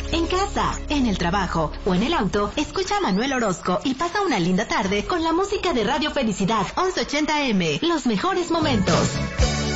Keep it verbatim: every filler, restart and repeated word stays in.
En casa, en el trabajo o en el auto, escucha a Manuel Orozco y pasa una linda tarde con la música de Radio Felicidad once ochenta eme. Los mejores momentos.